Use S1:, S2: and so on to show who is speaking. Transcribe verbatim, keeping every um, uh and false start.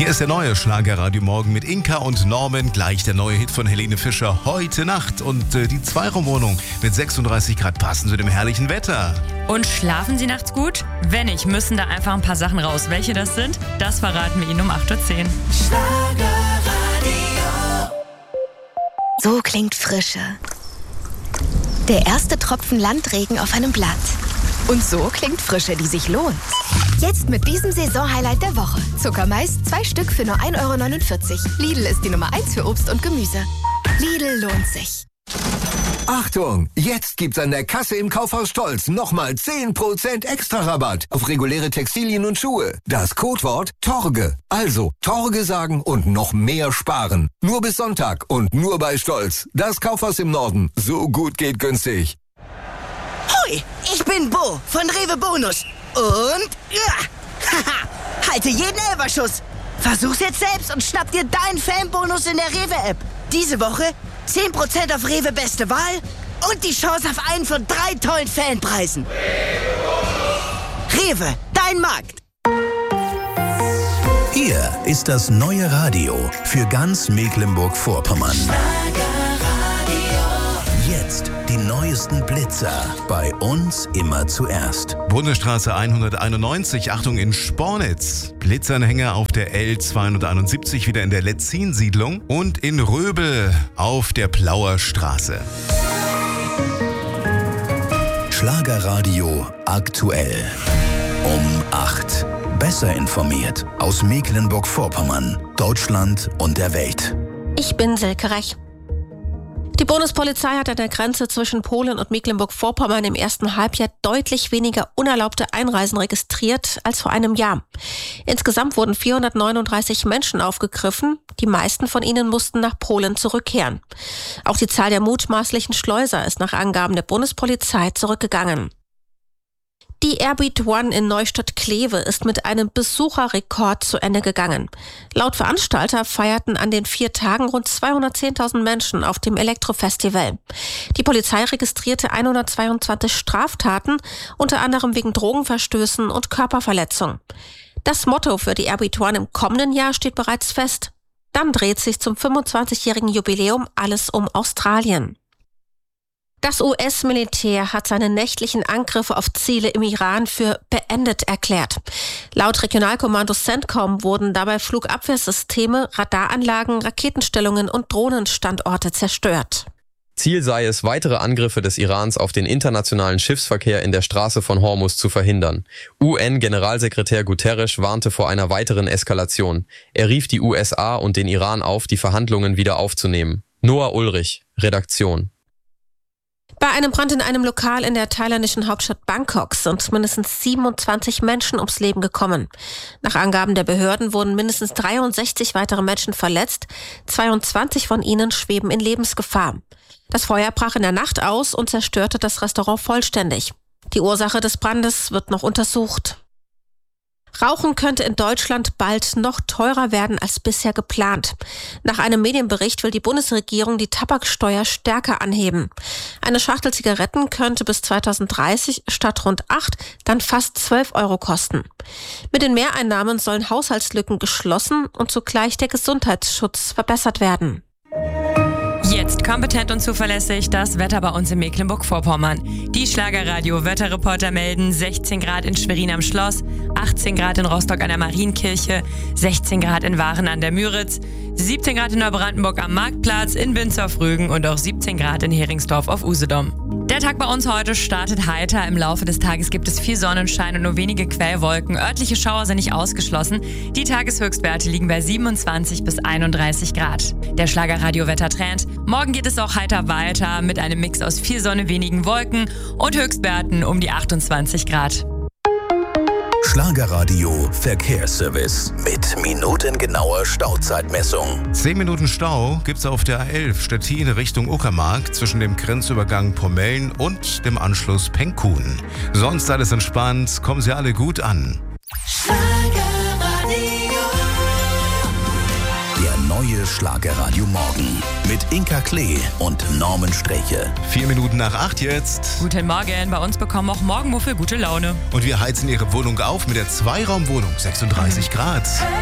S1: Hier ist der neue Schlagerradio Morgen mit Inka und Norman. Gleich der neue Hit von Helene Fischer, Heute Nacht. Und äh, die Zweiraumwohnung mit sechsunddreißig Grad passen zu dem herrlichen Wetter.
S2: Und schlafen Sie nachts gut? Wenn nicht, müssen da einfach ein paar Sachen raus. Welche das sind, das verraten wir Ihnen um acht Uhr zehn.
S3: Schlagerradio.
S4: So klingt Frische. Der erste Tropfen Landregen auf einem Blatt. Und so klingt Frische, die sich lohnt. Jetzt mit diesem Saisonhighlight der Woche. Zuckermais, zwei Stück für nur ein Euro neunundvierzig. Lidl ist die Nummer eins für Obst und Gemüse. Lidl lohnt sich.
S5: Achtung! Jetzt gibt's an der Kasse im Kaufhaus Stolz nochmal zehn Prozent extra Rabatt auf reguläre Textilien und Schuhe. Das Codewort Torge. Also Torge sagen und noch mehr sparen. Nur bis Sonntag und nur bei Stolz. Das Kaufhaus im Norden. So gut geht günstig.
S3: Hoi, ich bin Bo von Rewe Bonus. Und ja, haha, halte jeden Elberschuss. Versuch's jetzt selbst und schnapp dir deinen Fanbonus in der Rewe-App. Diese Woche zehn Prozent auf Rewe Beste Wahl und die Chance auf einen von drei tollen Fanpreisen. Rewe, dein Markt.
S6: Hier ist das neue Radio für ganz Mecklenburg-Vorpommern. Jetzt die neuesten Blitzer. Bei uns immer zuerst.
S1: Bundesstraße hunderteinundneunzig, Achtung in Spornitz. Blitzanhänger auf der L zweihunderteinundsiebzig, wieder in der Letzin-Siedlung. Und in Röbel auf der Plauer Straße.
S6: Schlagerradio aktuell. Um acht. Besser informiert aus Mecklenburg-Vorpommern, Deutschland und der Welt.
S7: Ich bin Silke Rech. Die Bundespolizei hat an der Grenze zwischen Polen und Mecklenburg-Vorpommern im ersten Halbjahr deutlich weniger unerlaubte Einreisen registriert als vor einem Jahr. Insgesamt wurden vierhundertneununddreißig Menschen aufgegriffen. Die meisten von ihnen mussten nach Polen zurückkehren. Auch die Zahl der mutmaßlichen Schleuser ist nach Angaben der Bundespolizei zurückgegangen. Die Airbeat One in Neustadt-Kleve ist mit einem Besucherrekord zu Ende gegangen. Laut Veranstalter feierten an den vier Tagen rund zweihundertzehntausend Menschen auf dem Elektrofestival. Die Polizei registrierte hundertzweiundzwanzig Straftaten, unter anderem wegen Drogenverstößen und Körperverletzung. Das Motto für die Airbeat One im kommenden Jahr steht bereits fest. Dann dreht sich zum fünfundzwanzigjährigen Jubiläum alles um Australien. Das U S-Militär hat seine nächtlichen Angriffe auf Ziele im Iran für beendet erklärt. Laut Regionalkommando CENTCOM wurden dabei Flugabwehrsysteme, Radaranlagen, Raketenstellungen und Drohnenstandorte zerstört.
S8: Ziel sei es, weitere Angriffe des Irans auf den internationalen Schiffsverkehr in der Straße von Hormuz zu verhindern. U N-Generalsekretär Guterres warnte vor einer weiteren Eskalation. Er rief die U S A und den Iran auf, die Verhandlungen wieder aufzunehmen. Noah Ulrich, Redaktion.
S7: Bei einem Brand in einem Lokal in der thailändischen Hauptstadt Bangkok sind mindestens siebenundzwanzig Menschen ums Leben gekommen. Nach Angaben der Behörden wurden mindestens dreiundsechzig weitere Menschen verletzt. zweiundzwanzig von ihnen schweben in Lebensgefahr. Das Feuer brach in der Nacht aus und zerstörte das Restaurant vollständig. Die Ursache des Brandes wird noch untersucht. Rauchen könnte in Deutschland bald noch teurer werden als bisher geplant. Nach einem Medienbericht will die Bundesregierung die Tabaksteuer stärker anheben. Eine Schachtel Zigaretten könnte bis zweitausenddreißig statt rund acht dann fast zwölf Euro kosten. Mit den Mehreinnahmen sollen Haushaltslücken geschlossen und zugleich der Gesundheitsschutz verbessert werden.
S2: Jetzt kompetent und zuverlässig das Wetter bei uns in Mecklenburg-Vorpommern. Die Schlagerradio-Wetterreporter melden sechzehn Grad in Schwerin am Schloss, achtzehn Grad in Rostock an der Marienkirche, sechzehn Grad in Waren an der Müritz, siebzehn Grad in Neubrandenburg am Marktplatz, in Binz auf Rügen und auch siebzehn Grad in Heringsdorf auf Usedom. Der Tag bei uns heute startet heiter. Im Laufe des Tages gibt es viel Sonnenschein und nur wenige Quellwolken. Örtliche Schauer sind nicht ausgeschlossen. Die Tageshöchstwerte liegen bei siebenundzwanzig bis einunddreißig Grad. Der Schlagerradio-Wettertrend. Morgen geht es auch heiter weiter mit einem Mix aus viel Sonne, wenigen Wolken und Höchstwerten um die achtundzwanzig Grad.
S6: Schlagerradio Verkehrsservice mit minutengenauer Stauzeitmessung.
S1: zehn Minuten Stau gibt's auf der A elf Stettin Richtung Uckermark zwischen dem Grenzübergang Pommeln und dem Anschluss Penkhuhn. Sonst alles entspannt, kommen Sie alle gut an.
S6: Der neue Schlagerradio Morgen mit Inka Klee und Norman Streche.
S1: Vier Minuten nach acht jetzt.
S2: Guten Morgen, bei uns bekommen auch Morgenmuffel gute Laune.
S1: Und wir heizen Ihre Wohnung auf mit der Zweiraumwohnung, sechsunddreißig Grad.